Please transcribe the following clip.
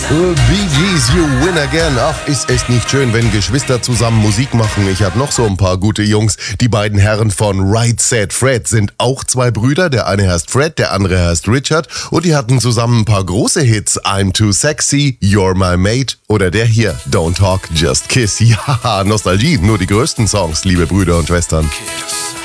Bee Gees, You Win Again. Ach, ist es nicht schön, wenn Geschwister zusammen Musik machen. Ich hab noch so ein paar gute Jungs. Die beiden Herren von Right Said Fred sind auch zwei Brüder. Der eine heißt Fred, der andere heißt Richard. Und die hatten zusammen ein paar große Hits. I'm Too Sexy, You're My Mate oder der hier, Don't Talk, Just Kiss. Ja, Nostalgie, nur die größten Songs, liebe Brüder und Schwestern. Kiss.